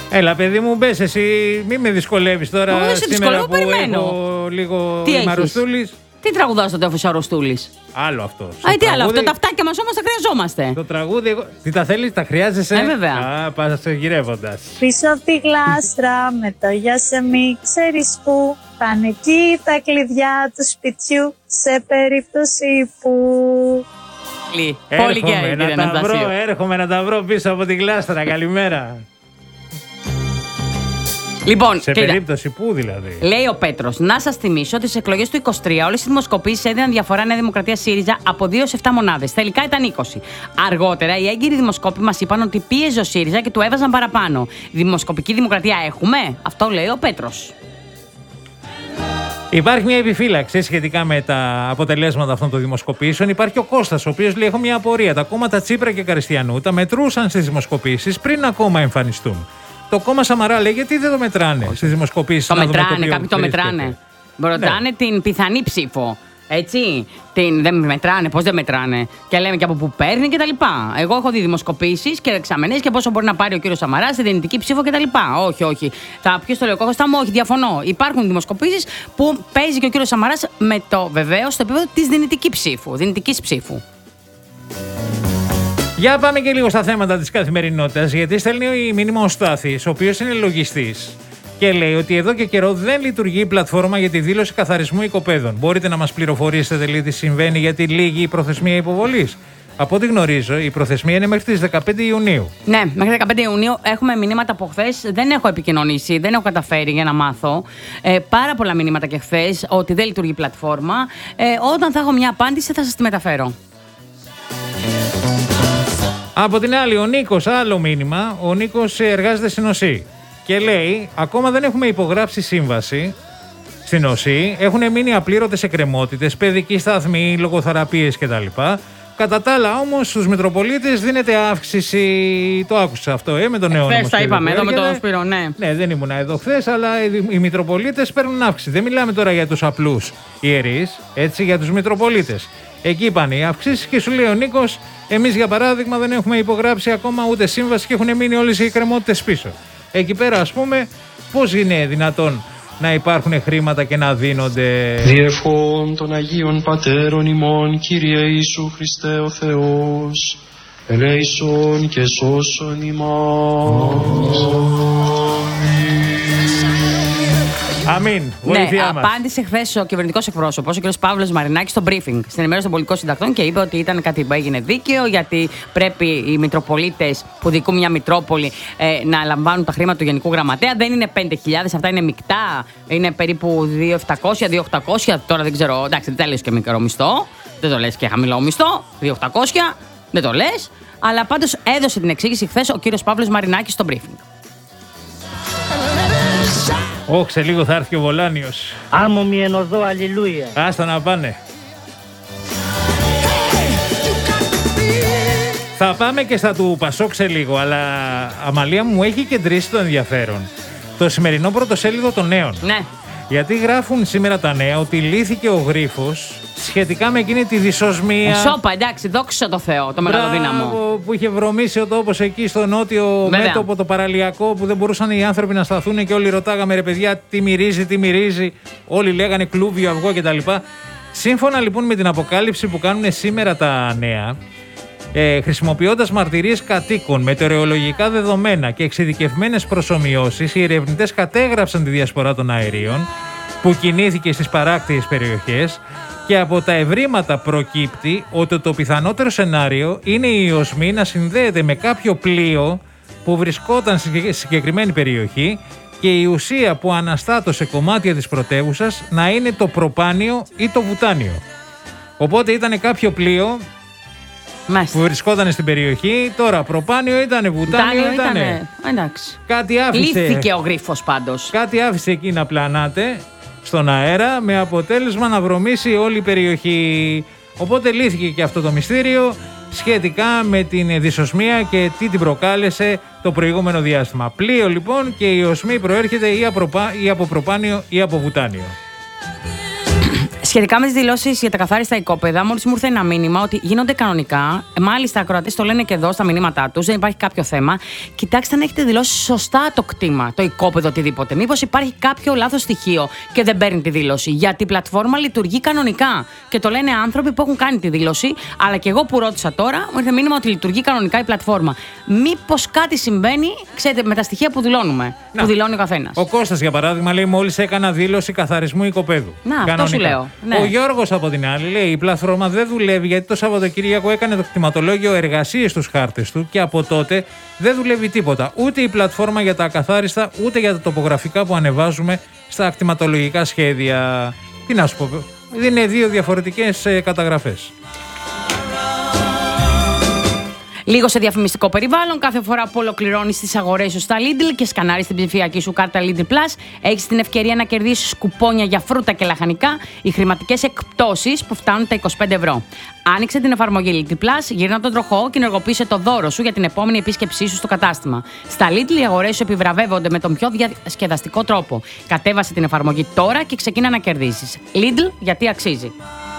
Έλα, παιδί μου, μπες εσύ, μην με δυσκολεύεις τώρα. Εγώ δεν σε σήμερα δυσκολεύω, που περιμένω. έχω λίγο Τι Μαρουστούλης. Τι τραγουδάς τότε, αφού Αρουστούλης? Άλλο αυτό. Τι άλλο, αυτό τα αυτάκια μας όμως τα χρειαζόμαστε. Το τραγούδι, τι τα θέλεις, τα χρειάζεσαι. Βέβαια. Α, πας γυρεύοντας. Πίσω από τη γλάστρα με το γεια σε μη ξέρεις που πάνε εκεί τα κλειδιά του σπιτιού σε περίπτωση που... Πολύ γέρη, κύριε Αναστασίου. Έρχομαι να τα βρω πίσω από τη γλάστρα. Καλημέρα. Λοιπόν, Σε περίπτωση που δηλαδή. Λέει ο Πέτρος, να σας θυμίσω ότι στις εκλογές του 23 όλες οι δημοσκοπήσεις έδιναν διαφορά Νέα Δημοκρατία ΣΥΡΙΖΑ από 2 σε 7 μονάδες. Τελικά ήταν 20. Αργότερα οι έγκυροι δημοσκόποι μας είπαν ότι πίεζε ο ΣΥΡΙΖΑ και του έβαζαν παραπάνω. Δημοσκοπική δημοκρατία έχουμε? Αυτό λέει ο Πέτρος. Υπάρχει μια επιφύλαξη σχετικά με τα αποτελέσματα αυτών των δημοσκοπήσεων. Υπάρχει ο Κώστας, ο οποίος λέει: έχω μια απορία. Τα κόμματα Τσίπρα και Καριστιανού τα μετρούσαν στις δημοσκοπήσεις πριν ακόμα εμφανιστούν. Το κόμμα Σαμαρά λέει: γιατί δεν το μετράνε στις δημοσκοπήσεις? Το μετράνε, κάποιοι το μετράνε. Ρωτάνε την πιθανή ψήφο. Έτσι. Δεν μετράνε, πώς δεν μετράνε. Και λέμε και από πού παίρνει κτλ. Εγώ έχω δει δημοσκοπήσεις και δεξαμενές και πόσο μπορεί να πάρει ο κύριος Σαμαράς σε δυνητική ψήφο κτλ. Όχι. Ποιος το λέει, ο Κώστα μου, όχι, διαφωνώ. Υπάρχουν δημοσκοπήσεις που παίζει και ο κύριος Σαμαράς με το βεβαίως στο επίπεδο της δυνητικής ψήφου. Για πάμε και λίγο στα θέματα της καθημερινότητας, γιατί στέλνει μήνυμα ο Στάθης, ο οποίος είναι λογιστής. Και λέει ότι εδώ και καιρό δεν λειτουργεί η πλατφόρμα για τη δήλωση καθαρισμού οικοπαίδων. Μπορείτε να μας πληροφορήσετε λίγο τι συμβαίνει, γιατί λύγει η προθεσμία υποβολής? Από ό,τι γνωρίζω, η προθεσμία είναι μέχρι τις 15 Ιουνίου. Ναι, μέχρι 15 Ιουνίου έχουμε μηνύματα από χθες. Δεν έχω επικοινωνήσει, δεν έχω καταφέρει για να μάθω. Πάρα πολλά μηνύματα και χθες ότι δεν λειτουργεί η πλατφόρμα. Όταν θα έχω μια απάντηση, θα σας τη μεταφέρω. Από την άλλη, ο Νίκος, άλλο μήνυμα. Ο Νίκος εργάζεται στην ΟΣΥ. Και λέει: ακόμα δεν έχουμε υπογράψει σύμβαση στην ΟΣΥ. Έχουν μείνει απλήρωτες εκκρεμότητες, παιδική σταθμή, λογοθεραπείες κτλ. Κατά τα άλλα, όμως, στους Μητροπολίτες δίνεται αύξηση. Το άκουσα αυτό, με τον νέο νόμο. Χθες τα είπαμε εδώ με τον Σπύρο, ναι. Ναι, δεν ήμουν εδώ χθες, αλλά οι Μητροπολίτες παίρνουν αύξηση. Δεν μιλάμε τώρα για τους απλούς ιερείς, έτσι, για τους Μητροπολίτες. Εκεί είπαν οι αυξήσεις και σου λέει ο Νίκος: εμείς για παράδειγμα δεν έχουμε υπογράψει ακόμα ούτε σύμβαση και έχουν μείνει όλες οι εκκρεμότητες πίσω. Εκεί πέρα, ας πούμε, πώς είναι δυνατόν να υπάρχουν χρήματα και να δίνονται? Διευχών των Αγίων Πατέρων ημών, Κύριε Ιησού Χριστέ ο Θεός, ελέησον και σώσον ημάς. Αμήν. Βοήθειά μας. Απάντησε χθες ο κυβερνητικός εκπρόσωπος, ο κ. Παύλος Μαρινάκης, στο briefing στην ενημέρωση των πολιτικών συντακτών και είπε ότι ήταν κάτι που έγινε δίκαιο, γιατί πρέπει οι Μητροπολίτες που δικούν μια Μητρόπολη να λαμβάνουν τα χρήματα του Γενικού Γραμματέα. Δεν είναι 5.000, αυτά είναι μεικτά. Είναι περίπου 2.700, 2.800. Τώρα δεν ξέρω, εντάξει, δεν τα λες και μικρό μισθό, δεν το λες και χαμηλό μισθό. 2.800, δεν το λες. Αλλά πάντως έδωσε την εξήγηση χθες ο κ. Παύλος Μαρινάκης στο briefing. Όχι, σε λίγο θα έρθει ο Βολάνιος. Άμμο μη ενωδώ, αλληλούια. Άστα να πάνε. Θα πάμε και στα του Πασόκ σε λίγο, αλλά Αμαλία μου έχει κεντρήσει το ενδιαφέρον το σημερινό πρωτοσέλιδο των νέων. Ναι. Γιατί γράφουν σήμερα τα νέα ότι λύθηκε ο γρίφος σχετικά με εκείνη τη δυσοσμία. Σώπα, εντάξει, δόξα τω Θεώ, το μεγαλοδύναμο. Που είχε βρωμίσει ο τόπος εκεί στο νότιο μέτωπο, το παραλιακό, που δεν μπορούσαν οι άνθρωποι να σταθούν και όλοι ρωτάγαμε, ρε παιδιά, τι μυρίζει, τι μυρίζει. Όλοι λέγανε κλούβιο, αυγό κτλ. Σύμφωνα λοιπόν με την αποκάλυψη που κάνουν σήμερα τα νέα, χρησιμοποιώντας μαρτυρίες κατοίκων, μετεωρολογικά δεδομένα και εξειδικευμένες προσομοιώσεις, οι ερευνητές κατέγραψαν τη διασπορά των αερίων που κινήθηκε στις παράκτιες περιοχές και από τα ευρήματα προκύπτει ότι το πιθανότερο σενάριο είναι η οσμή να συνδέεται με κάποιο πλοίο που βρισκόταν στη συγκεκριμένη περιοχή και η ουσία που αναστάτωσε κομμάτια της πρωτεύουσας να είναι το προπάνιο ή το βουτάνιο. Οπότε ήταν κάποιο πλοίο που βρισκόταν στην περιοχή. Τώρα προπάνιο ήτανε, βουτάνιο ήτανε. Εντάξει. Κάτι άφησε. Λύθηκε ο γρίφος πάντως. Κάτι άφησε εκεί να πλανάται στον αέρα με αποτέλεσμα να βρωμίσει όλη η περιοχή. Οπότε λύθηκε και αυτό το μυστήριο σχετικά με την δυσοσμία και τι την προκάλεσε το προηγούμενο διάστημα. Πλοίο λοιπόν και η οσμή προέρχεται ή από προπάνιο ή από βουτάνιο. Σχετικά με τις δηλώσεις για τα καθάριστα οικόπεδα, μόλις μου ήρθε ένα μήνυμα ότι γίνονται κανονικά. Μάλιστα, ακροατές το λένε και εδώ στα μηνύματά τους, δεν υπάρχει κάποιο θέμα. Κοιτάξτε αν έχετε δηλώσει σωστά το κτήμα, το οικόπεδο, οτιδήποτε. Μήπως υπάρχει κάποιο λάθος στοιχείο και δεν παίρνει τη δήλωση. Γιατί η πλατφόρμα λειτουργεί κανονικά. Και το λένε άνθρωποι που έχουν κάνει τη δήλωση, αλλά και εγώ που ρώτησα τώρα, μου ήρθε μήνυμα ότι λειτουργεί κανονικά η πλατφόρμα. Μήπως κάτι συμβαίνει, ξέρετε, με τα στοιχεία που δηλώνουμε, που δηλώνει ο καθένας. Ο Κώστας, για παράδειγμα, λέει: μόλις έκανα δήλωση καθαρισμού οικοπαίδου. Να, αυτό σου λέω. Ναι. Ο Γιώργος από την άλλη λέει: η πλατφόρμα δεν δουλεύει γιατί το Σαββατοκύριακο έκανε το κτηματολόγιο εργασίες στους χάρτες του και από τότε δεν δουλεύει τίποτα. Ούτε η πλατφόρμα για τα ακαθάριστα, ούτε για τα τοπογραφικά που ανεβάζουμε στα κτηματολογικά σχέδια. Τι να σου πω, είναι δύο διαφορετικές καταγραφές. Λίγο σε διαφημιστικό περιβάλλον, κάθε φορά που ολοκληρώνεις τις αγορές σου στα Lidl και σκανάρεις την ψηφιακή σου κάρτα Lidl Plus, έχεις την ευκαιρία να κερδίσεις κουπόνια για φρούτα και λαχανικά ή χρηματικές εκπτώσεις που φτάνουν τα 25 ευρώ. Άνοιξε την εφαρμογή Lidl Plus, γύρνα τον τροχό και ενεργοποίησε το δώρο σου για την επόμενη επίσκεψή σου στο κατάστημα. Στα Lidl οι αγορές σου επιβραβεύονται με τον πιο διασκεδαστικό τρόπο. Κατέβασε την εφαρμογή τώρα και ξεκίνα να κερδίσεις. Lidl, γιατί αξίζει.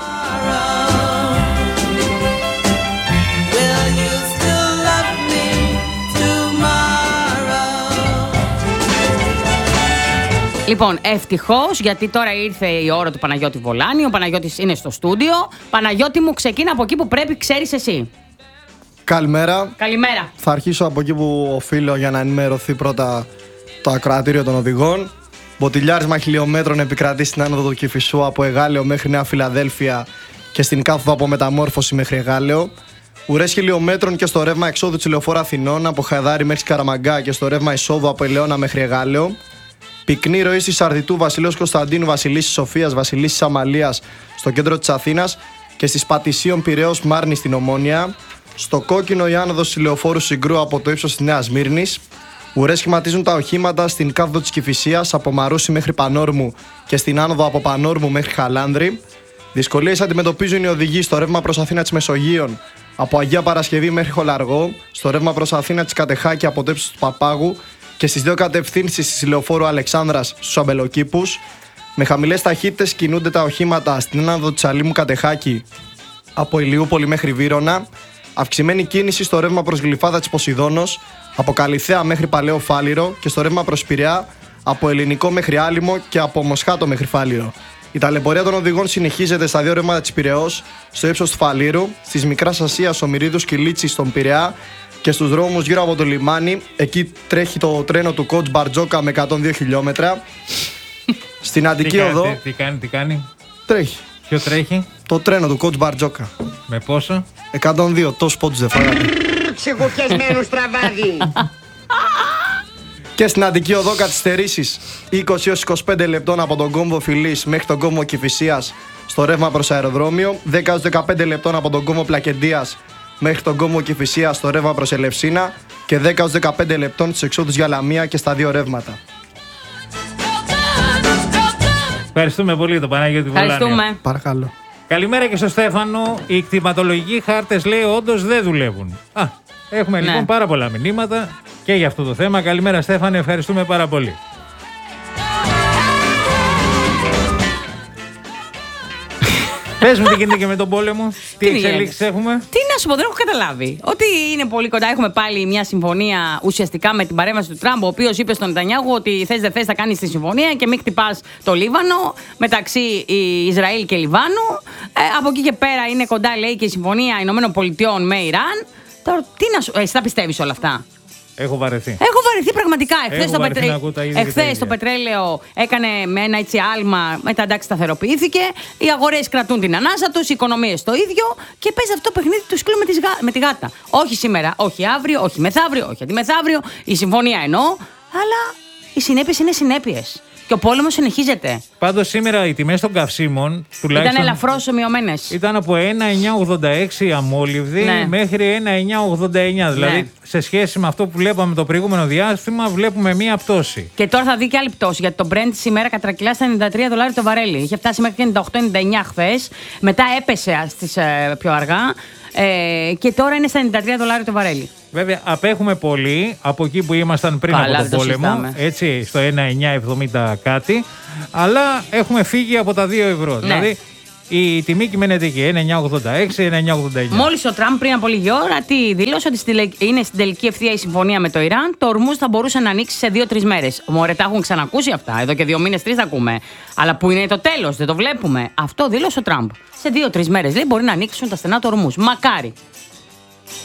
Λοιπόν, ευτυχώς, γιατί τώρα ήρθε η ώρα του Παναγιώτη Βολάνη. Ο Παναγιώτης είναι στο στούντιο. Παναγιώτη μου, ξεκίνα από εκεί που πρέπει, ξέρεις εσύ. Καλημέρα. Καλημέρα. Θα αρχίσω από εκεί που οφείλω για να ενημερωθεί πρώτα το ακροατήριο των οδηγών. Μποτιλιάρισμα χιλιόμετρων επικρατεί στην άνοδο του Κηφισού από Εγάλεο μέχρι Νέα Φιλαδέλφια και στην κάθοδο από Μεταμόρφωση μέχρι Εγάλεο. Ουρές χιλιόμετρων και στο ρεύμα εξόδου της Λεωφόρου Αθηνών από Χαϊδάρη μέχρι Καραμαγκά και στο ρεύμα εισόδου από Ελαιώνα μέχρι Εγάλεο. Πυκνή ροή στη Σαρδιτού, Βασιλέως Κωνσταντίνου, Βασιλίσσης Σοφίας, Βασιλίσσης Αμαλίας στο κέντρο της Αθήνας και στις Πατησίων Πειραιώς Μάρνη στην Ομόνια. Στο κόκκινο η άνοδος της Λεωφόρου Συγκρού από το ύψος της Νέας Σμύρνης. Ουρές σχηματίζουν τα οχήματα στην κάθοδο της Κηφισίας από Μαρούσι μέχρι Πανόρμου και στην άνοδο από Πανόρμου μέχρι Χαλάνδρη. Δυσκολίες αντιμετωπίζουν οι οδηγοί στο ρεύμα προς Αθήνα της Μεσογείων από Αγία Παρασκευή μέχρι Χολαργό, στο ρεύμα προς Αθήνα της Κατεχάκη από το ύψος του Παπάγου και στις δύο κατευθύνσεις της Λεωφόρου Αλεξάνδρας στους Αμπελοκήπους. Με χαμηλές ταχύτητες κινούνται τα οχήματα στην άνοδο της Αλήμου Κατεχάκη από Ηλιούπολη μέχρι Βύρωνα. Αυξημένη κίνηση στο ρεύμα προς Γλυφάδα της Ποσειδώνος από Καλιθέα μέχρι Παλαιό Φάληρο και στο ρεύμα προς Πειραιά από Ελληνικό μέχρι Άλυμο και από Μοσχάτο μέχρι Φάληρο. Η ταλαιπωρία των οδηγών συνεχίζεται στα δύο ρεύματα της Πειραιώς, στο ύψος του Φαλήρου, στις Μικράς Ασίας, Ομηρίδους και Λίτσης στον Πειραιά και στους δρόμους γύρω από το λιμάνι. Εκεί τρέχει το τρένο του Coach Μπαρτζόκα με 102 χιλιόμετρα. Στην Αττική Οδό. Τι κάνει. Τρέχει. Ποιο τρέχει? Το τρένο του Coach Μπαρτζόκα. Με πόσο? 102. Τόσους πόντους δεν φάγατε. Ξεχουφιασμένο στραβάδι. Και στην Αττική Οδό καθυστερήσεις 20 έως 25 λεπτών από τον κόμβο Φιλής μέχρι τον κόμβο Κηφισίας στο ρεύμα προς αεροδρόμιο, 10 έως 15 λεπτών από τον κόμβο Πλακεντίας μέχρι τον κόμβο Κηφισίας στο ρεύμα προς Ελευσίνα και 10 έως 15 λεπτών στις εξόδους για Λαμία και στα δύο ρεύματα. Ευχαριστούμε πολύ τον Παναγιώτη Βολάνη. Ευχαριστούμε. Παρακαλώ. Καλημέρα και στο Στέφανο. Οι κτηματολογικοί χάρτες, λέει, όντως δεν δουλεύουν. Έχουμε λοιπόν πάρα πολλά μηνύματα και για αυτό το θέμα. Καλημέρα Στέφανε, ευχαριστούμε πάρα πολύ. Πες μου τι γίνεται και με τον πόλεμο, τι εξελίξεις έχουμε. Τι να σου πω, δεν έχω καταλάβει. Ότι είναι πολύ κοντά, έχουμε πάλι μια συμφωνία ουσιαστικά με την παρέμβαση του Τραμπ, ο οποίος είπε στον Νετανιάχου ότι θες δεν θες θα κάνεις τη συμφωνία και μην χτυπάς το Λίβανο μεταξύ Ισραήλ και Λιβάνου. Από εκεί και πέρα είναι κοντά, λέει, και η συμφωνία Ηνωμένων Πολιτειών με Ιράν. Τώρα, τι να σου. Εσύ τα πιστεύεις όλα αυτά? Έχω βαρεθεί. Έχω βαρεθεί πραγματικά. Εχθές το πετρέλαιο έκανε με ένα έτσι άλμα, μετά εντάξει σταθεροποιήθηκε. Οι αγορές κρατούν την ανάσα τους, οι οικονομίες το ίδιο και παίζει αυτό το παιχνίδι του σκύλου με τη γάτα. Όχι σήμερα, όχι αύριο, όχι μεθαύριο, όχι αντιμεθαύριο. Η συμφωνία εννοώ, αλλά οι συνέπειες είναι συνέπειες. Και ο πόλεμος συνεχίζεται. Πάντως σήμερα οι τιμές των καυσίμων τουλάχιστον ήταν ελαφρώς μειωμένες. Ήταν από 1,986 αμόλυβδη μέχρι 1,989. Δηλαδή σε σχέση με αυτό που βλέπαμε το προηγούμενο διάστημα, βλέπουμε μία πτώση. Και τώρα θα δει και άλλη πτώση. Γιατί το Brent σήμερα κατρακυλά στα $93 το βαρέλι. Είχε φτάσει μέχρι $98,99 χθες. Μετά έπεσε στις πιο αργά. Και τώρα είναι στα $93 το βαρέλι. Βέβαια, απέχουμε πολύ από εκεί που ήμασταν πριν από τον πόλεμο. Έτσι, στο 1,970 κάτι. Αλλά έχουμε φύγει από τα 2 ευρώ. Ναι. Δηλαδή, Η τιμή κυμαίνεται εκεί, 9,86, 9,89. Μόλις ο Τραμπ πριν από λίγη ώρα δήλωσε ότι είναι στην τελική ευθεία η συμφωνία με το Ιράν, το Ορμούζ θα μπορούσε να ανοίξει σε 2-3 μέρες. Μωρέ, τα έχουν ξανακούσει αυτά. Εδώ και 2 μήνες, 3 τα ακούμε. Αλλά που είναι το τέλος, δεν το βλέπουμε. Αυτό δήλωσε ο Τραμπ. Σε 2-3 μέρες λέει μπορεί να ανοίξουν τα στενά του Ορμούζ. Μακάρι.